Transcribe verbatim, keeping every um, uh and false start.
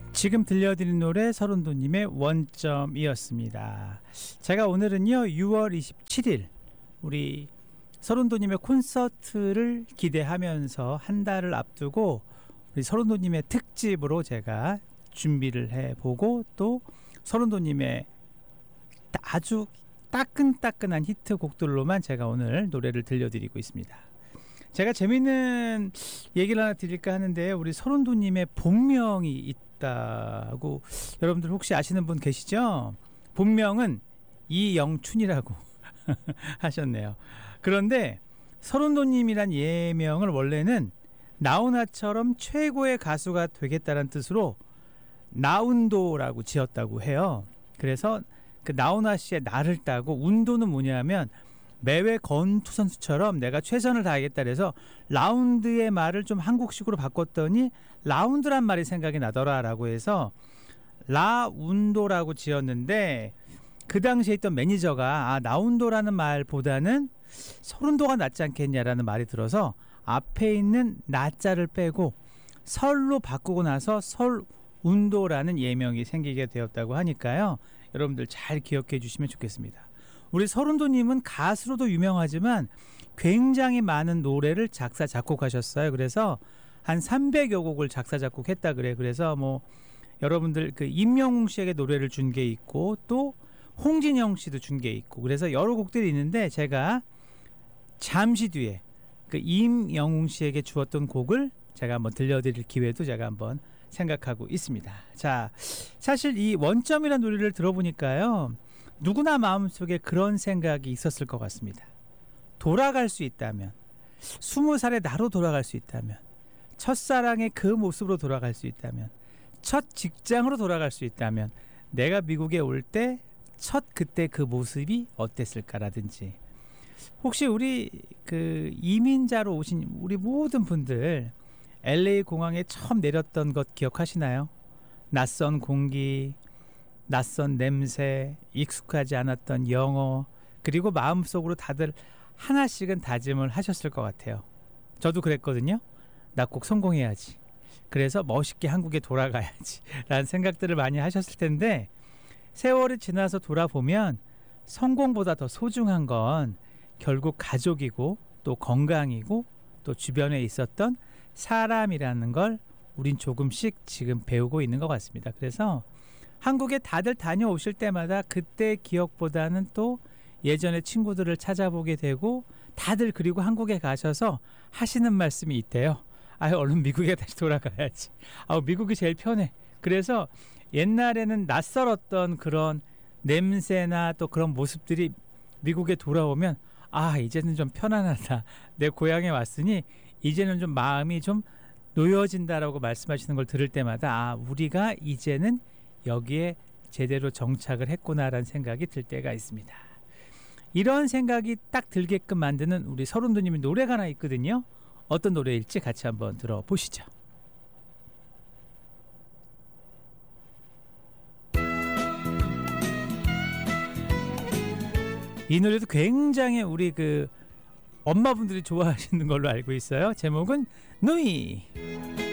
지금 들려드린 노래 서른도님의 원점이었습니다. 제가 오늘은요 유월 이십칠일 우리 서른도님의 콘서트를 기대하면서 한 달을 앞두고 우리 서른도님의 특집으로 제가 준비를 해보고 또 서른도님의 아주 따끈따끈한 히트곡들로만 제가 오늘 노래를 들려드리고 있습니다. 제가 재밌는 얘기를 하나 드릴까 하는데 우리 서른도님의 본명이 있다고 여러분들 혹시 아시는 분 계시죠? 본명은 이영춘이라고 하셨네요. 그런데 서른도님이란 예명을 원래는 나훈아처럼 최고의 가수가 되겠다는 뜻으로 나운도라고 지었다고 해요. 그래서 그 나훈아 씨의 나를 따고 운도는 뭐냐면 매회 권투 선수처럼 내가 최선을 다하겠다 그래서 라운드의 말을 좀 한국식으로 바꿨더니 라운드란 말이 생각이 나더라라고 해서 라운도라고 지었는데 그 당시에 있던 매니저가 아, 나운도라는 말보다는 서른도가 낫지 않겠냐라는 말이 들어서 앞에 있는 나자를 빼고 설로 바꾸고 나서 설운도라는 예명이 생기게 되었다고 하니까요. 여러분들 잘 기억해 주시면 좋겠습니다. 우리 서른도님은 가수로도 유명하지만 굉장히 많은 노래를 작사 작곡하셨어요. 그래서 한 삼백여 곡을 작사 작곡했다 그래. 그래서 뭐 여러분들 그 임영웅 씨에게 노래를 준 게 있고 또 홍진영 씨도 준 게 있고 그래서 여러 곡들이 있는데 제가 잠시 뒤에 그 임영웅 씨에게 주었던 곡을 제가 한번 들려드릴 기회도 제가 한번 생각하고 있습니다. 자, 사실 이 원점이라는 노래를 들어보니까요. 누구나 마음속에 그런 생각이 있었을 것 같습니다. 돌아갈 수 있다면, 스무 살의 나로 돌아갈 수 있다면, 첫사랑의 그 모습으로 돌아갈 수 있다면, 첫 직장으로 돌아갈 수 있다면, 내가 미국에 올 때 첫 그때 그 모습이 어땠을까라든지, 혹시 우리 그 이민자로 오신 우리 모든 분들 엘에이 공항에 처음 내렸던 것 기억하시나요? 낯선 공기, 낯선 냄새, 익숙하지 않았던 영어, 그리고 마음속으로 다들 하나씩은 다짐을 하셨을 것 같아요. 저도 그랬거든요. 나 꼭 성공해야지. 그래서 멋있게 한국에 돌아가야지 라는 생각들을 많이 하셨을 텐데 세월이 지나서 돌아보면 성공보다 더 소중한 건 결국 가족이고 또 건강이고 또 주변에 있었던 사람이라는 걸 우린 조금씩 지금 배우고 있는 것 같습니다. 그래서 한국에 다들 다녀오실 때마다 그때 기억보다는 또 예전의 친구들을 찾아보게 되고 다들 그리고 한국에 가셔서 하시는 말씀이 있대요. 아유 얼른 미국에 다시 돌아가야지. 아 미국이 제일 편해. 그래서 옛날에는 낯설었던 그런 냄새나 또 그런 모습들이 미국에 돌아오면 아 이제는 좀 편안하다. 내 고향에 왔으니 이제는 좀 마음이 좀 놓여진다라고 말씀하시는 걸 들을 때마다 아 우리가 이제는 여기에 제대로 정착을 했구나라는 생각이 들 때가 있습니다. 이런 생각이 딱 들게끔 만드는 우리 서른도님의 노래가 하나 있거든요. 어떤 노래일지 같이 한번 들어보시죠. 이 노래도 굉장히 우리 그 엄마분들이 좋아하시는 걸로 알고 있어요. 제목은 누이.